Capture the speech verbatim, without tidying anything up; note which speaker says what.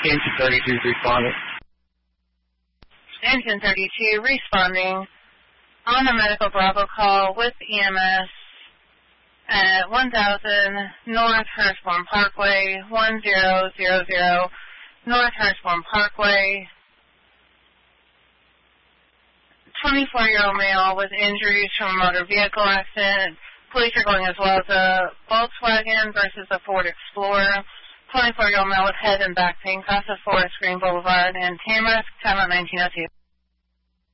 Speaker 1: Engine thirty-two responding.
Speaker 2: Engine thirty-two responding on a medical Bravo call with E M S at one thousand North Hurstbourne Parkway, one zero zero zero North Hurstbourne Parkway. twenty-four-year-old male with injuries from a motor vehicle accident. Police are going as well as a Volkswagen versus a Ford Explorer. twenty-four-year-old male with head and back pain, Casa Forest Green Boulevard, and Tamarisk, time out nineteen oh two.